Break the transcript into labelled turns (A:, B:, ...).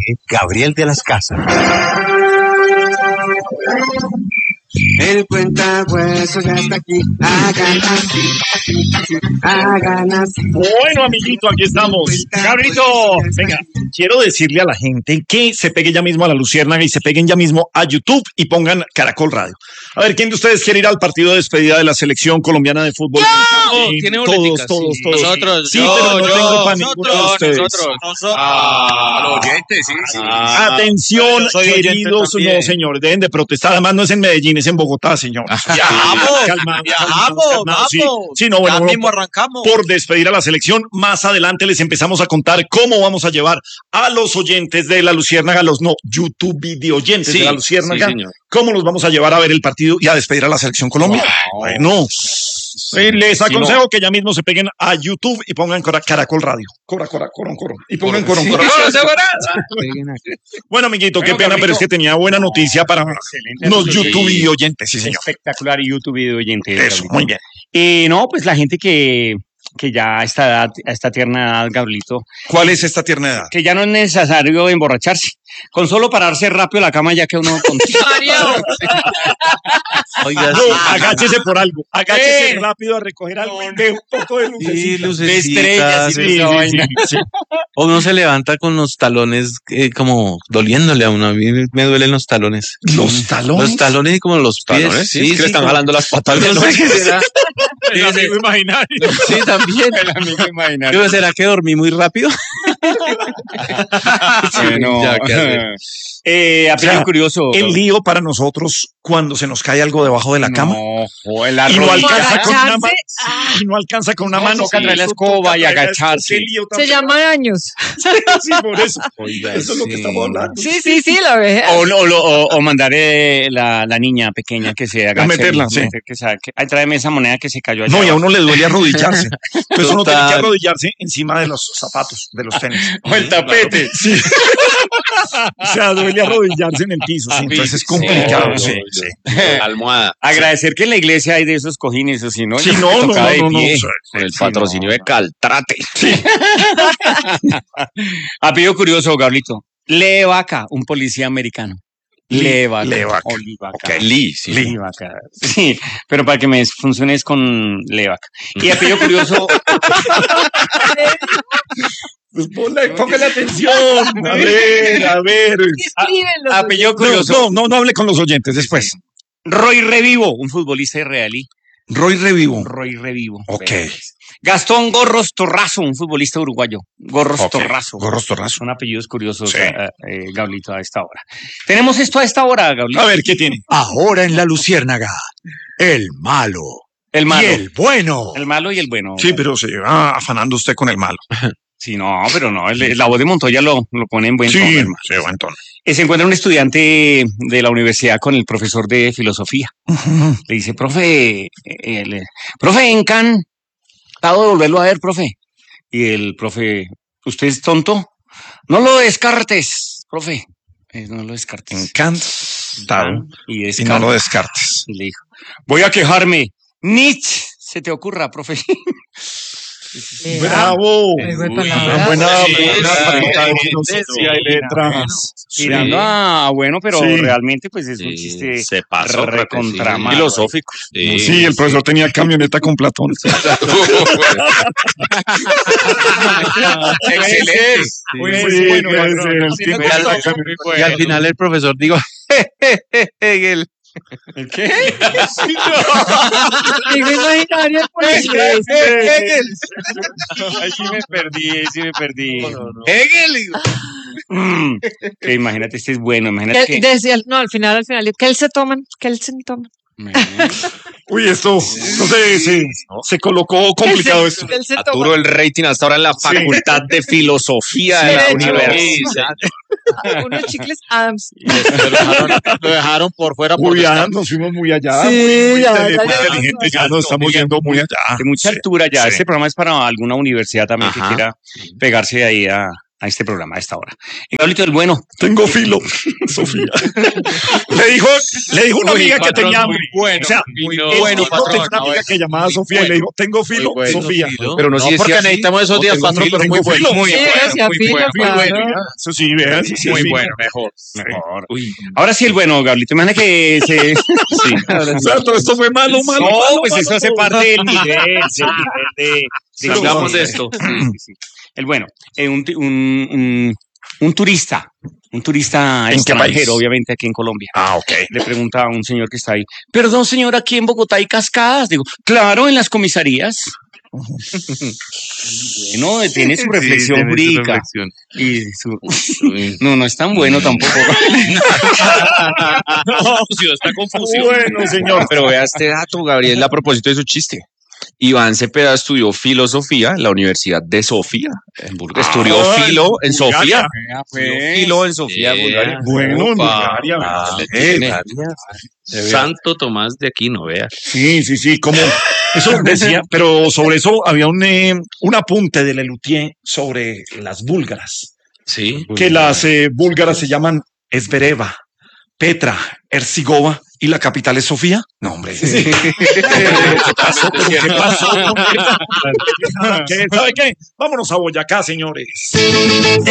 A: Gabriel de las Casas.
B: El cuentahuesos ya está aquí. Hagan así.
C: Bueno, amiguito, aquí estamos. Gabrielito, venga, quiero decirle a la gente que se pegue ya mismo a la Luciérnaga y se peguen ya mismo a YouTube y pongan Caracol Radio. A ver, ¿quién de ustedes quiere ir al partido de despedida de la selección colombiana de fútbol?
D: Sí, tiene
C: todos.
D: Nosotros,
C: Sí, pero no tengo para ninguno de ustedes.
D: Los oyentes, sí.
C: Atención, queridos, no, señores, dejen de protestar. Además, no es en Medellín, es en Bogotá, señor.
D: Viajamos.
C: Sí, no, bueno,
D: ya mismo arrancamos.
C: Por despedir a la selección, más adelante les empezamos a contar cómo vamos a llevar a los oyentes de la Luciérnaga, YouTube video oyentes de la Luciérnaga, cómo los vamos a llevar a ver el partido y a despedir a la selección Colombia. Bueno, les aconsejo que ya mismo se peguen a YouTube y pongan Caracol Radio. Coro. Y pongan coro. Bueno, amiguito, qué pena, pero es que tenía buena noticia para los YouTube video oyentes. Sí, señor.
E: Espectacular YouTube video oyentes.
C: Eso, muy bien.
E: No, pues la gente que ya a esta tierna edad, Gabrielito.
C: ¿Cuál es esta tierna edad?
E: Que ya no es necesario emborracharse. Con solo pararse rápido a la cama ya que uno...
C: Oiga, no, agáchese por algo. Agáchese rápido a recoger algo de un poco de lucecitas.
D: De estrellas. Sí. O uno se levanta con los talones como doliéndole a uno. A mí me duelen los talones.
C: ¿Los talones?
D: Los talones y como los pies. ¿Talones?
F: Sí, que le están jalando las patas.
D: No sé qué será.
C: El amigo imaginario.
D: Sí, también.
E: El amigo imaginario.
D: ¿Será que dormí muy rápido?
E: Bueno,
D: ya, ¿qué hacer?
E: Apellido curioso.
C: El lío para nosotros cuando se nos cae algo debajo de la cama
E: y
C: no alcanza con una mano.
E: Toca traer la escoba y agacharse.
G: Se llaman años.
C: Sí, por eso.
D: Oiga,
C: eso es lo que estamos hablando.
G: Sí, la vejez.
E: O mandar la niña pequeña que se agache.
C: A meterla, sí.
E: Ahí tráeme esa moneda que se cayó allá.
C: No, y a uno le duele arrodillarse. Entonces uno tiene que arrodillarse encima de los zapatos, de los tenis.
E: O el tapete.
C: Sí. O sea, duele arrodillarse en el piso. Sí, entonces es complicado. Sí.
F: Almohada.
E: Agradecer que en la iglesia hay de esos cojines, o si no.
C: Sí, no.
F: Con el patrocinio de Caltrate.
C: Sí.
E: Apellido curioso, Gablito. Lee Vaca, un policía americano. Lee Vaca.
F: Okay. Lee.
E: Vaca. Sí, pero para que me funcione es con Lee Vaca. Y apellido curioso.
C: Pues póngale atención. A ver.
E: Apellido curioso.
C: No hable con los oyentes después.
E: Roy Revivo, un futbolista israelí.
C: Roy Revivo.
E: Ok. Gastón Gorros Torrazo, un futbolista uruguayo. Gorros Torrazo. Son apellidos curiosos,
C: sí.
E: Gablito, a esta hora. Tenemos esto a esta hora, Gablito.
C: A ver, ¿qué tiene?
A: Ahora en la Luciérnaga, el malo.
E: El malo.
A: Y el bueno.
E: El malo y el bueno.
C: Sí, pero se va afanando usted con el malo.
E: Sí, no, pero no. La voz de Montoya lo pone en buen tono.
C: Sí, buen tono.
E: Se encuentra un estudiante de la universidad con el profesor de filosofía. Le dice, profe, Encan, acabo de volverlo a ver, profe. Y el profe, ¿usted es tonto? No lo descartes, profe. No lo descartes.
C: Encantado.
E: Y
C: no lo descartes.
E: Y le dijo, voy a quejarme. Nietzsche, se te ocurra, profe.
C: Bravo. Buena
E: letras. Bueno, pero realmente pues es un chiste
F: se pasó
E: recontra
F: filosófico.
C: Sí, el profesor tenía camioneta con Platón.
E: Excelente.
D: Y al final el profesor digo, Hegel.
E: ¿El qué?
G: Digo imaginario, pues.
E: Ahí sí me perdí. Hegel. Que imagínate, este es bueno, imagínate que...
G: Decía, no, al final, ¿qué él se toman?
C: Uy, esto, no sé, se colocó complicado esto.
F: Saturo el rating hasta ahora en la Facultad de Filosofía de la Universidad.
G: Unos chicles Adams.
F: Lo dejaron por fuera.
C: Uy, nos fuimos muy allá.
G: Sí,
C: muy
G: ya,
C: inteligente, ya nos estamos yendo muy allá.
E: De mucha altura ya. Este programa es para alguna universidad también que quiera pegarse ahí a a este programa a esta hora. Gablito del Bueno.
C: Tengo filo, Sofía. Le dijo una amiga que tenía hambre.
F: Bueno,
C: o sea,
F: muy
C: tengo una amiga que llamaba Sofía y le dijo, tengo filo, Sofía.
F: Pero no,
D: porque necesitamos esos días, patrón, pero muy bueno.
F: Muy
G: Sí, decía filo, claro.
C: Eso sí, vean.
F: Muy bueno, mejor.
E: Ahora sí el bueno, Gablito. Imagina que se... Sí.
C: Exacto, esto fue malo.
E: No, pues eso hace parte del nivel,
F: Salgamos de esto.
E: El bueno, un turista
C: ¿En qué
E: extranjero,
C: país?
E: obviamente aquí en Colombia.
C: Ok.
E: Le pregunta a un señor que está ahí, perdón señor, aquí en Bogotá hay cascadas. Digo, claro, en las comisarías. No, tiene su reflexión jurídica. Y no es tan bueno tampoco.
F: Está confusión.
C: Bueno, señor.
F: Pero vea este dato, Gabriel, a propósito de su chiste. Iván Cepeda estudió filosofía en la Universidad de Sofía, en Bulgaria. Estudió filo en Sofía. Estudió filo en Sofía, Bulgaria.
C: Bueno, en Bulgaria.
D: Santo Tomás de Aquino, vea.
C: Sí, como eso decía, pero sobre eso había un apunte de Lelutier sobre las búlgaras,
D: Sí.
C: que las búlgaras se llaman Esbereva, Petra, Ercigova y la capital es Sofía. No, hombre. ¿Qué pasó? ¿Sabe qué? Vámonos a Boyacá, señores.